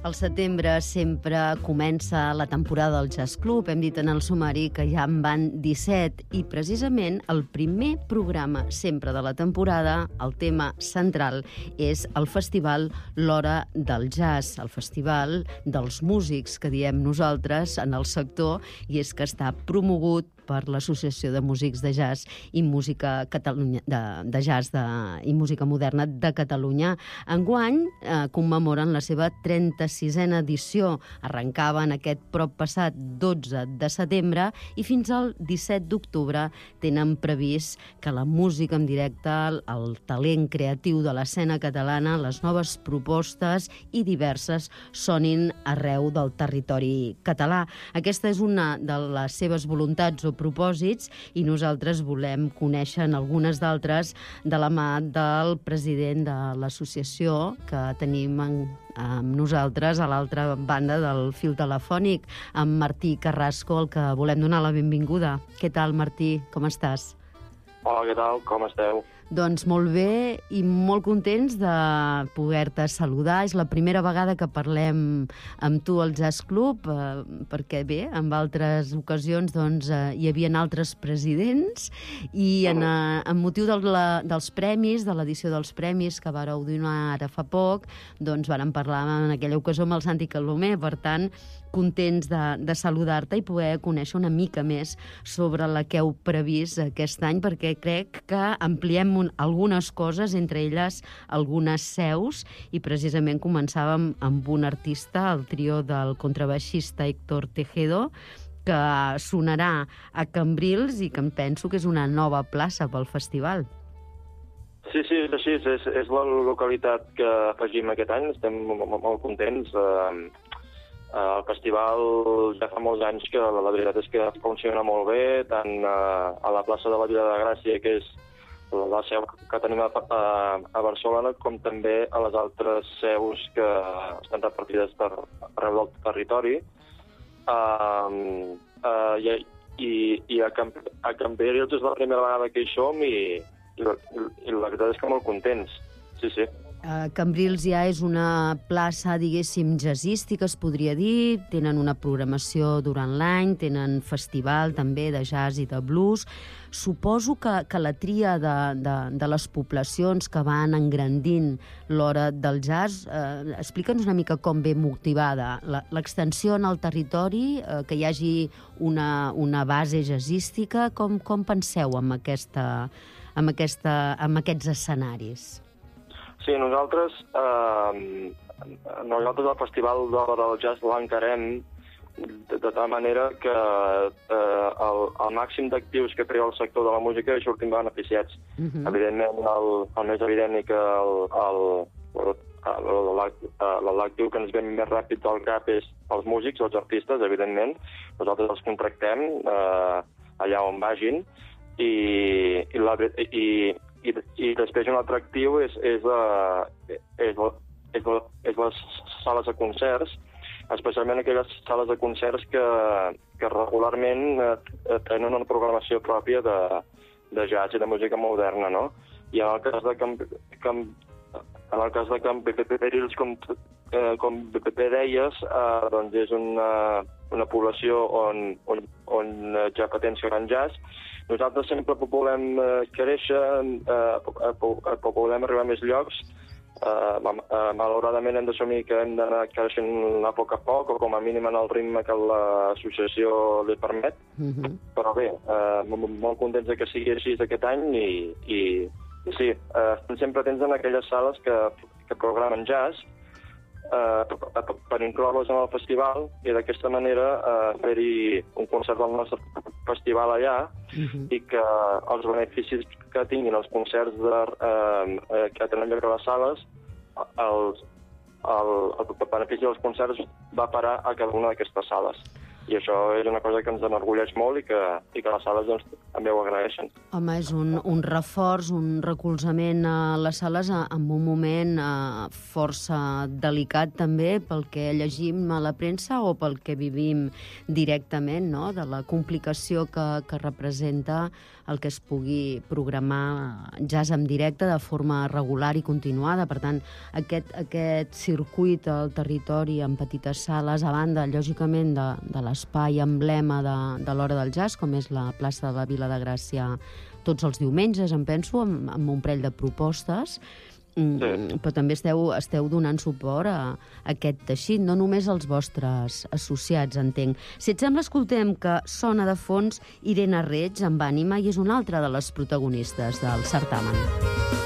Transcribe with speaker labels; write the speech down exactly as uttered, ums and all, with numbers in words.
Speaker 1: Al setembre sempre comença la temporada del Jazz Club. Hem dit en el sumari que ja en van disset i precisament el primer programa sempre de la temporada, el tema central, és el festival L'Hora del Jazz, el festival dels músics que diem nosaltres en el sector, i és que està promogut per l'Associació de Músics de Jazz i Música Catalunya, de, de Jazz de, i Música Moderna de Catalunya. Enguany eh, commemoren la seva trenta-sisena edició. Arrencaven aquest prop passat dotze de setembre i fins al disset d'octubre tenen previst que la música en directe, el talent creatiu de l'escena catalana, les noves propostes i diverses sonin arreu del territori català. Aquesta és una de les seves voluntats o propòsits i nosaltres volem conèixer algunes d'altres de la mà del president de l'associació que tenim en, amb nosaltres a l'altra banda del fil telefònic, amb Martí Carrasco, al que volem donar la benvinguda. Què tal, Martí? Com estàs?
Speaker 2: Hola, què tal? Com esteu?
Speaker 1: Doncs molt bé i molt contents de poder-te saludar. És la primera vegada que parlem amb tu al Jazz Club, eh, perquè bé, en altres ocasions doncs, eh, hi havia altres presidents i en, eh, en motiu de la, dels premis, de l'edició dels premis que vareu donar ara fa poc, doncs vàrem parlar en aquella ocasió amb el Santi Calomer. Per tant, contents de, de saludar-te i poder conèixer una mica més sobre la que heu previst aquest any, perquè crec que ampliem un, algunes coses, entre elles algunes seus, i precisament començàvem amb un artista, el trio del contrabaixista Héctor Tejedo, que sonarà a Cambrils i que em penso que és una nova plaça pel festival.
Speaker 2: Sí, sí, és així. És, és la localitat que afegim aquest any. Estem molt, molt contents. Eh, El festival ja fa molts anys que la veritat és que funciona molt bé, tant a la plaça de la Vila de Gràcia, que és la seu que tenim a, a, a Barcelona, com també a les altres seus que estan repartides per arreu del territori. Uh, uh, I i, i a, Camp, a Cambrils és la primera vegada que hi som i, i, la, i la veritat és que molt contents. Sí, sí.
Speaker 1: Uh, Cambrils ja és una plaça, diguéssim, jazzística, es podria dir. Tenen una programació durant l'any, tenen festival també de jazz i de blues. Suposo que, que la tria de, de, de les poblacions que van engrandint l'hora del jazz, eh, explica'ns una mica com ve motivada. L'extensió en el territori, eh, que hi hagi una, una base jazzística, com, com penseu amb, aquesta, amb, aquesta, amb aquests escenaris?
Speaker 2: Sí, nosaltres, eh, nosaltres el Festival de l'Hora del Jazz l'encarem de, de tal manera que eh, el, el màxim d'actius que treu el sector de la música hi sortim beneficiats. Uh-huh. Evidentment, el, el més evident i que l'actiu que ens ve més ràpid del cap és els músics, els artistes, evidentment. Nosaltres els contractem eh, allà on vagin i, i, la, i I, i després un altre actiu és, és, la, és, la, és, la, és les sales de concerts, especialment aquelles sales de concerts que, que regularment eh, tenen una programació pròpia de, de jazz i de música moderna, no? I en el cas de Camp, Camp, en el cas de Camp Cambrils, com, eh, com deies, eh, doncs és una, una població on, on, on ja fa temps que fan jazz. Nosaltres sempre volem eh, créixer, eh, volem arribar a més llocs. Eh, malauradament hem d'assumir que hem d'anar creixent a poc a poc, o com a mínim en el ritme que l'associació li permet. Uh-huh. Però bé, eh, molt contents de que sigui així aquest any i, i, i sí, eh, estem sempre atents en aquelles sales que, que programen jazz, Uh, per, per incloure's en el festival i d'aquesta manera uh, fer-hi un concert del nostre festival allà. Uh-huh. I que els beneficis que tinguin els concerts de, uh, que tenen lloc a les sales, els, el, el benefici dels concerts va parar a cada una d'aquestes sales. I això és una cosa que ens enorgulleix molt i que, i que les sales doncs, també ho agraeixen.
Speaker 1: Home, és un, un reforç, un recolzament a les sales en un moment eh, força delicat també pel que llegim a la premsa o pel que vivim directament, no? De la complicació que, que representa el que es pugui programar jazz en directe de forma regular i continuada. Per tant, aquest, aquest circuit al territori en petites sales, a banda, lògicament, de, de l'espai emblema de, de l'Hora del Jazz, com és la plaça de la Vila de Gràcia tots els diumenges, em penso, amb, amb un parell de propostes, sí. Però també esteu, esteu donant suport a, a aquest teixit, no només als vostres associats, entenc. Si et sembla, escoltem que sona de fons Irene Reig amb Ànima i és una altra de les protagonistes del certamen.